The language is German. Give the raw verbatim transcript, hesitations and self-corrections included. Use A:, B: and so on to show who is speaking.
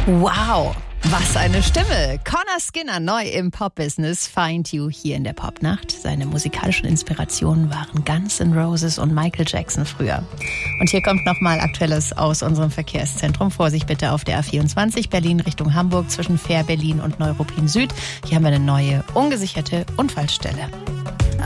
A: Wow, was eine Stimme. Connor Skinner, neu im Pop-Business, Find You hier in der Popnacht. Seine musikalischen Inspirationen waren Guns N' Roses und Michael Jackson früher. Und hier kommt nochmal Aktuelles aus unserem Verkehrszentrum. Vorsicht bitte auf der A vierundzwanzig, Berlin Richtung Hamburg, zwischen Fähr Berlin und Neuruppin Süd. Hier haben wir eine neue, ungesicherte Unfallstelle.